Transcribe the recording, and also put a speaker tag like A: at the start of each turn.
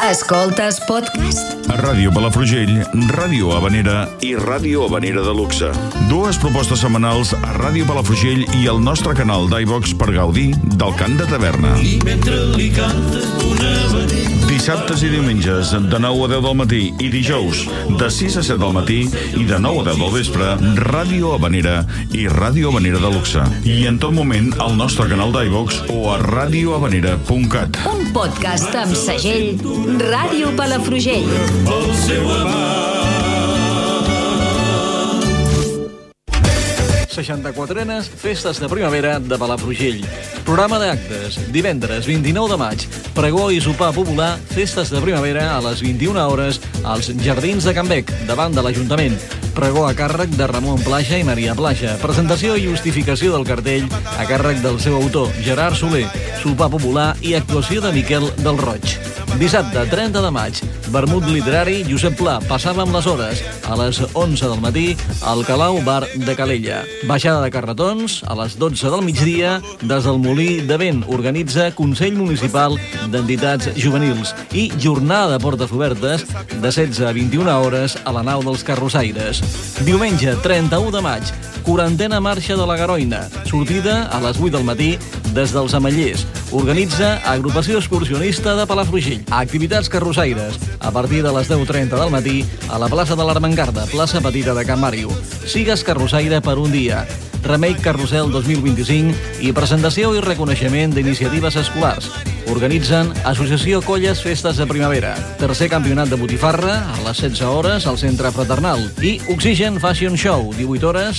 A: Escoltes podcast?
B: A Ràdio Palafrugell, Ràdio Havanera i Ràdio Havanera de Luxe. Dues propostes setmanals a Ràdio Palafrugell i al nostre canal d'iVox per gaudir del cant de taverna.
C: I mentre li canta una havanera.
B: Dissabtes i diumenges, de 9 a 10 del matí, i dijous, de 6 a 7 del matí i de 9 a 10 del vespre, Ràdio Havanera i Ràdio Havanera de Luxe. I en tot moment, al nostre canal d'iVox o a radiohavanera.cat.
A: Un podcast amb segell Ràdio Palafrugell.
C: El seu amant.
D: 64enes Festes de Primavera de Palafrugell. Programa d'actes, divendres 29 de maig, pregó i sopar popular, Festes de Primavera a les 21 hores als Jardins de Can Bec, davant de l'Ajuntament. Pregó a càrrec de Ramon Plaja i Maria Plaja. Presentació i justificació del cartell a càrrec del seu autor, Gerard Soler. Sopar popular i actuació de Miquel del Roig. Dissabte, 30 de maig, vermut literari Josep Pla, passàvem les hores, a les 11 del matí, al Calau Bar de Calella. Baixada de carretons, a les 12 del migdia, des del Molí de Vent, organitza Consell Municipal d'Entitats Juvenils i jornada de portes obertes de 16 a 21 hores a la nau dels Carrossaires. Diumenge, 31 de maig, 40a marxa de la Garoina, sortida a les 8 del matí des dels Amallers. Organitza Agrupació Excursionista de Palafrugell. Activitats carrossaires a partir de les 10:30 del matí a la plaça de l'Armengarda, plaça Petita de Can Màriu. Sigues carrossaire per un dia. Remei Carrusel 2025 i presentació i reconeixement d'iniciatives escolars. Organitzen Associació Colles Festes de Primavera. Tercer campionat de botifarra a les 16 hores al Centre Fraternal. I Oxigen Fashion Show, 18 hores